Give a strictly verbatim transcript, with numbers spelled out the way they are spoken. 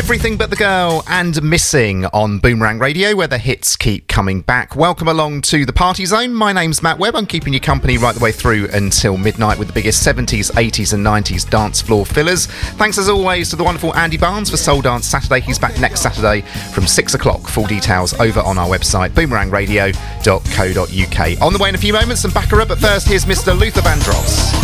Everything But the Girl and Missing on Boomerang Radio, where the hits keep coming back. Welcome along to the Party Zone. My name's Matt Webb. I'm keeping you company right the way through until midnight with the biggest seventies, eighties and nineties dance floor fillers. Thanks as always to the wonderful Andy Barnes for Soul Dance Saturday. He's back next Saturday from six o'clock. Full details over on our website, boomerang radio dot co dot uk. On the way in a few moments, some Baccarat, but first here's Mister Luther Vandross.